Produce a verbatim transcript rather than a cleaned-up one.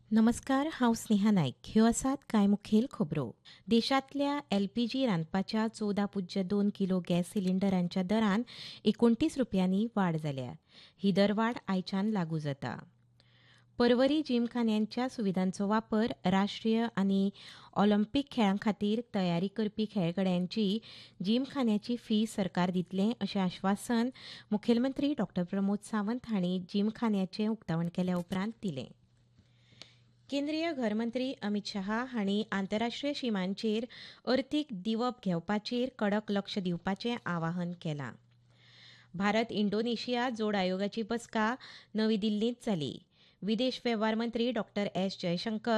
नमस्कार, हांव स्नेहा नायक. ह्यो आसात कांय मुखेल खबरो. देशांतल्या एलपीजी रांदपाच्या चवदा पुज्य दोन किलो गॅस सिलिंडरांच्या दरान एकुणतीस रुपयांनी वाड जाल्या. ही दरवाड आयच्यान लागू जाता. पर्वरी जिमखान्यांच्या सुविधांचो वापर राष्ट्रीय आनी ऑलिंपिक खेळां खातीर तयारी करपी खेळगड्यांची जिमखान्याची फी सरकार दितले अशें आश्वासन मुखेलमंत्री डॉ प्रमोद सावंत हांणी जिमखान्याचें उक्तावण केल्या उपरांत दिलें. केंद्रीय घरमंत्री अमित शहा हांणी आंतरराष्ट्रीय शिमांचेर अर्थीक दिवप घेवपाचेर कडक लक्ष दिवपाचें आवाहन केलां. भारत इंडोनेशिया जोड आयोगाची बसका नवी दिल्लींत जाली. विदेश वेव्हार मंत्री डॉ एस जयशंकर